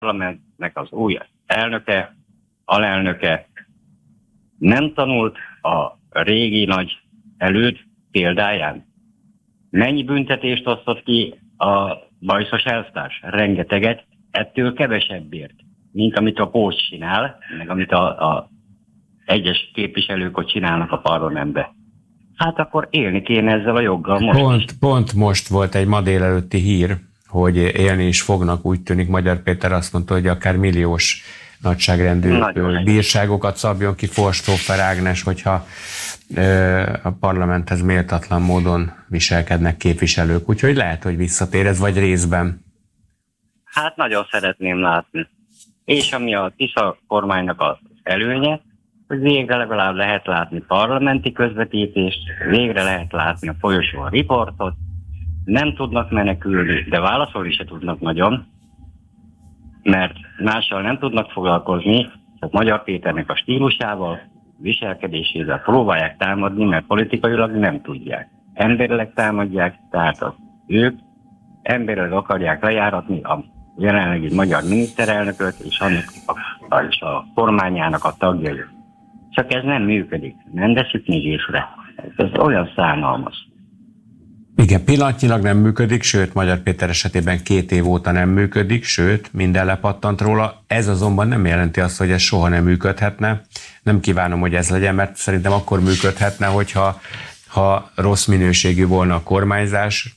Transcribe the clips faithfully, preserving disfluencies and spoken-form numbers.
parlamentnek az új elnöke, alelnöke nem tanult a régi nagy előd példáján? Mennyi büntetést osztott ki a bajszos elvtárs? Rengeteget, ettől kevesebbért, mint amit a Pócs csinál, meg amit a, a egyes képviselők ott csinálnak a parlamentbe. Hát akkor élni kéne ezzel a joggal most pont, is. Pont most volt egy ma délelőtti hír, hogy élni is fognak, úgy tűnik. Magyar Péter azt mondta, hogy akár milliós nagyságrendű Nagyon bírságokat szabjon ki Forstófer Ágnes, hogyha ö, a parlamenthez méltatlan módon viselkednek képviselők. Úgyhogy lehet, hogy visszatér ez, vagy részben. Hát nagyon szeretném látni. És ami a Tisza kormánynak az előnye, hogy végre legalább lehet látni parlamenti közvetítést, végre lehet látni a folyosón riportot, nem tudnak menekülni, de válaszolni se tudnak nagyon, mert mással nem tudnak foglalkozni, csak Magyar Péternek a stílusával, viselkedésével próbálják támadni, mert politikailag nem tudják. Emberileg támadják, tehát az ők emberileg akarják lejáratni a jelenlegi magyar miniszterelnököt és, annak a, és a kormányának a tagjait. Csak ez nem működik, nem veszük még észre. Ez olyan szánalmas. Igen, pillanatnyilag nem működik, sőt, Magyar Péter esetében két év óta nem működik, sőt, minden lepattant róla. Ez azonban nem jelenti azt, hogy ez soha nem működhetne. Nem kívánom, hogy ez legyen, mert szerintem akkor működhetne, hogyha ha rossz minőségű volna a kormányzás,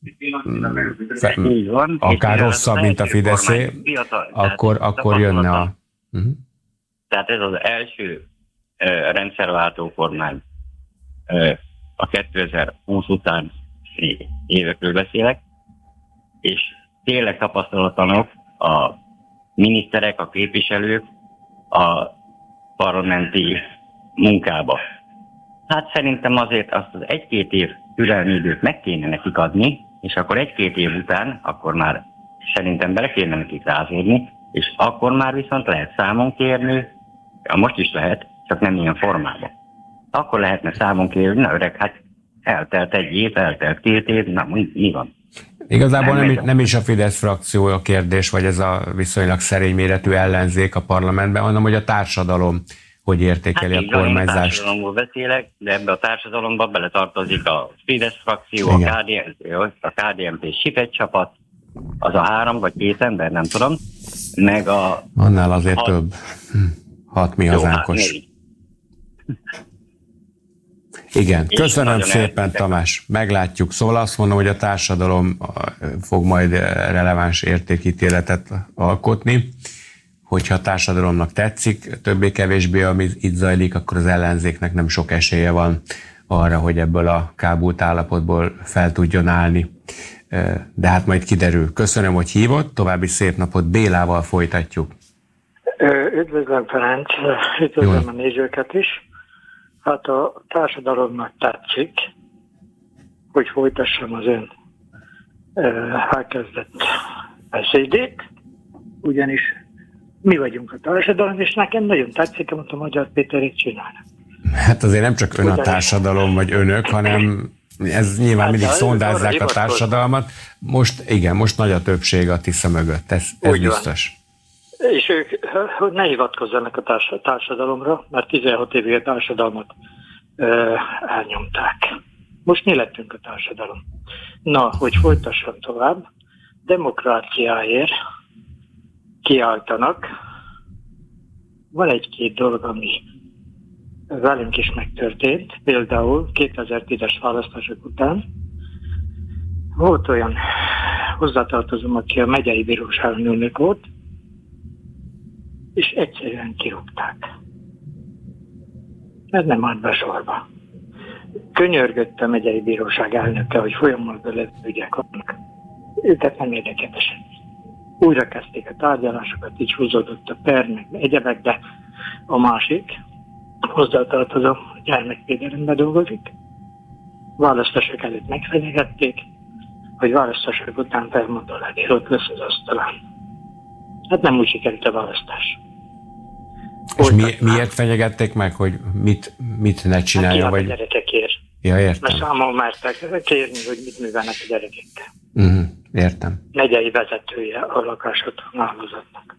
fe, van, akár rosszabb, mint a Fideszé, fiatal, akkor, akkor jönne a... Uh-huh. Tehát ez az első uh, rendszerváltó kormány uh, a kétezer-húsz után évekről beszélek, és tényleg tapasztalatlanok a miniszterek, a képviselők a parlamenti munkába. Hát szerintem azért azt az egy-két év türelmi időt meg kéne nekik adni, és akkor egy-két év után, akkor már szerintem bele kéne nekik rázódni, és akkor már viszont lehet számon kérni, ja, most is lehet, csak nem ilyen formában. Akkor lehetne számon kérni, na öreg, hát eltelt egy év, eltelt két év, na mi, mi van? Igazából nem, nem, nem is a Fidesz frakció a kérdés, vagy ez a viszonylag szerény méretű ellenzék a parlamentben, hanem hogy a társadalom hogy értékeli hát, a kormányzást. Hát társadalomból beszélek, de ebbe a társadalomba beletartozik a Fidesz frakció, igen. a ká dé en pé, a ká dé en pé Sipet csapat, az a három vagy két ember, nem tudom, meg a... Annál azért hat, több. Hat mi hazánkos. Hát, igen, köszönöm szépen, eltűntek. Tamás. Meglátjuk. Szóval azt mondom, hogy a társadalom fog majd releváns értékítéletet alkotni. Hogyha a társadalomnak tetszik, többé-kevésbé, ami itt zajlik, akkor az ellenzéknek nem sok esélye van arra, hogy ebből a kábult állapotból fel tudjon állni. De hát majd kiderül. Köszönöm, hogy hívott, további szép napot. Bélával folytatjuk. Üdvözlöm, Ferenc, üdvözlöm a nézőket is. Hát a társadalomnak tetszik, hogy folytassam az ön elkezdett beszédét, ugyanis mi vagyunk a társadalom, és nekem nagyon tetszik, amit a Magyar Péterék csinálnak. Hát azért nem csak ön a társadalom, vagy önök, hanem ez nyilván hát mindig szondázzák a társadalmat. Most igen, most nagy a többség a Tisza mögött, ez, ez biztos. És ők, hogy ne hivatkozzanak a társadalomra, mert tizenhat évig a társadalmat ö, elnyomták. Most mi lettünk a társadalom? Na, hogy folytassam tovább, demokráciáért kiáltanak. Van egy-két dolog, ami velünk is megtörtént. Például kétezer-tízes választások után volt olyan hozzátartozom, aki a megyei bíróságon ülnök volt, és egyszerűen kirúgták. Ez nem állt be sorba. Könyörgött a megyei bíróság elnöke, hogy folyamatban lett ügyek vannak. Őket nem érdekelt semmi. Újra kezdték a tárgyalásokat, így húzódott a per, meg egyebek, de a másik hozzátartozó gyermekvédelemben dolgozik. Választások előtt megfenyegették, hogy választások után felmondó levél ott lesz az asztalán. Hát nem úgy sikerült a választás. És mi, miért fenyegették meg, hogy mit, mit ne csinálja? Hát vagy... a gyerekekért. Ja, értem. Mert számon mertek kérni, hogy mit művelnek a gyerekekkel. Uh-huh, értem. Megyei vezetője a lakásotthon hálózatnak.